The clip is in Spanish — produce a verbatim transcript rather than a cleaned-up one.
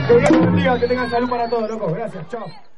Que Dios te bendiga, que tengan salud para todos, loco. Gracias, chao.